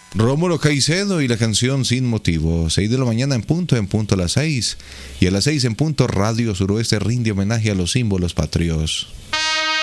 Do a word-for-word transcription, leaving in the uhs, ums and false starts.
Rómulo Caicedo y la canción Sin Motivo. Seis de la mañana en punto, en punto a las seis. Y a las seis en punto, Radio Suroeste rinde homenaje a los símbolos patrios.